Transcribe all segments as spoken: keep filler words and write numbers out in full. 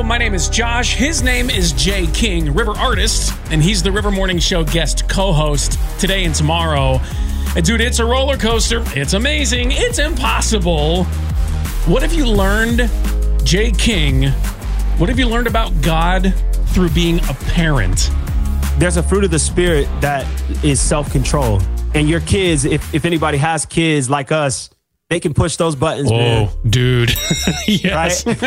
My name is Josh. His name is Jay King, River Artist, and he's the River Morning Show guest co-host today and tomorrow. And dude, it's a roller coaster. It's amazing. It's impossible. What have you learned, Jay King? What have you learned about God through being a parent? There's a fruit of the Spirit that is self-control. And your kids, if, if anybody has kids like us, they can push those buttons, oh, man. Dude. Yes. Right?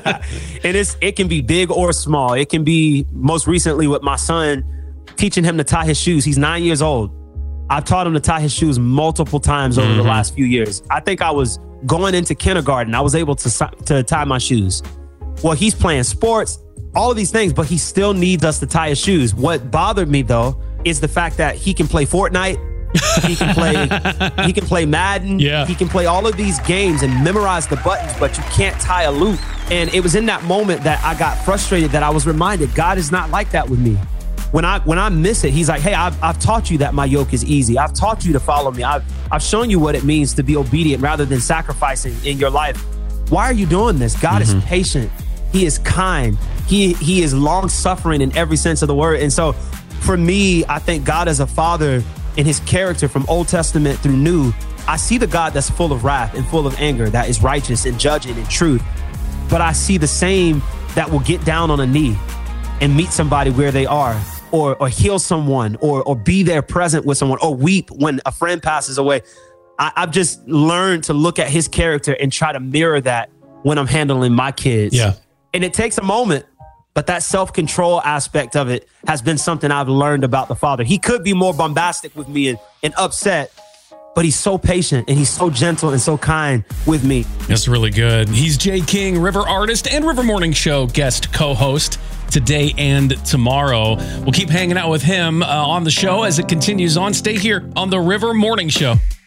And it's, it can be big or small. It can be, most recently with my son, teaching him to tie his shoes. He's nine years old. I've taught him to tie his shoes multiple times over mm-hmm. the last few years. I think I was going into kindergarten. I was able to, to tie my shoes. Well, he's playing sports, all of these things, but he still needs us to tie his shoes. What bothered me, though, is the fact that he can play Fortnite. He can play he can play Madden. Yeah. He can play all of these games and memorize the buttons, but you can't tie a loop. And it was in that moment that I got frustrated, that I was reminded God is not like that with me. When I when I miss it, he's like, hey, I've, I've taught you that my yoke is easy. I've taught you to follow me. I've, I've shown you what it means to be obedient rather than sacrificing in your life. Why are you doing this? God mm-hmm. is patient. He is kind. He, he is long-suffering in every sense of the word. And so for me, I think God as a father, in his character from Old Testament through New, I see the God that's full of wrath and full of anger, that is righteous and judging and truth. But I see the same that will get down on a knee and meet somebody where they are, or or heal someone, or or be there present with someone, or weep when a friend passes away. I, I've just learned to look at his character and try to mirror that when I'm handling my kids. Yeah. And it takes a moment. But that self-control aspect of it has been something I've learned about the Father. He could be more bombastic with me and, and upset, but he's so patient and he's so gentle and so kind with me. That's really good. He's Jay King, River Artist and River Morning Show guest co-host today and tomorrow. We'll keep hanging out with him uh, on the show as it continues on. Stay here on the River Morning Show.